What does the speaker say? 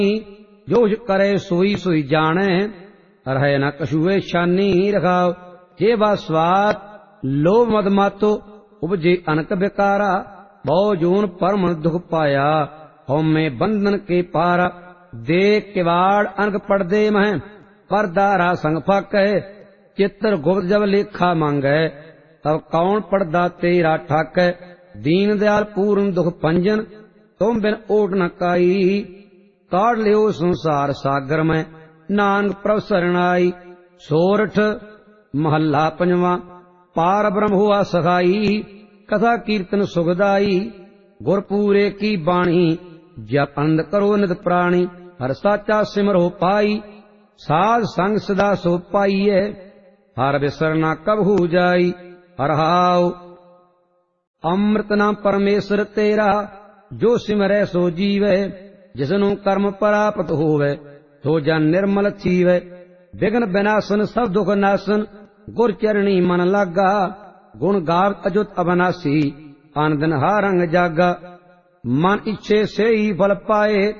जोश करे सोई सोई जाने, रहे न कछुए शानी रखाओ। जे बा स्वाद लोभ मद मातो, उपजे अनक बेकारा। बहु जोन परम दुख पाया, होमे बंधन के पारा। देख किवाड़ अनक पड़दे मह, परदारा संग फाकै। चित्र गुप्त जब लेखा मांगै, तब कौन पड़दा तेरा ठाकै। दीन दयाल पूर्ण दुख पंजन, तुम बिन ओट न काई। काढ़ लियो संसार सागर में, नानक प्रभ शरण आई। सोरठ महला पंजवा। पार ब्रह्म हुआ सखाई, कथा कीर्तन सुखदाई। गुरपूरे की बाणी, जप आनंद करो नित प्राणी। हर साचा सिमरो पाई, साध संग सदा सो पाइये। हर बिसर न कबहू जाई, हर हाउ। अमृत नाम परमेश्वर तेरा, जो सिमरै सो जीवै। जिसनु कर्म परापत होवै, सो जन निर्मल थीवै। विघ्न विनाशन सब दुख नाशन, गुर चरणी मन लागा। गुण गावत अजुत अविनाशी, आन दिन हर रंग जागा। मन इच्छे से ही फल पाए,